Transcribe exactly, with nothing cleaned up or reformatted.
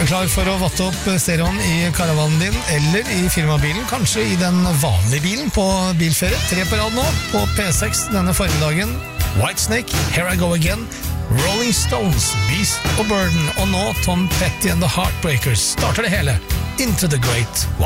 Er du klar for å vatte opp stereoen i karavanen din, eller i firmabilen, kanskje i den vanlige bilen på bilferie? Tre på rad nå, på P seks denne formiddagen. Whitesnake, Here I Go Again, Rolling Stones, Beast of Burden, og nå Tom Petty and the Heartbreakers starter det hele. Into the Great